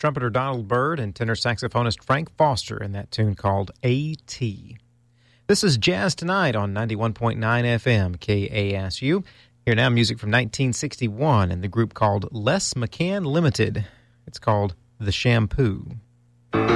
trumpeter Donald Byrd and tenor saxophonist Frank Foster in that tune called A.T. This is Jazz Tonight on 91.9 FM KASU. Here now, music from 1961 and the group called Les McCann Limited. It's called The Shampoo.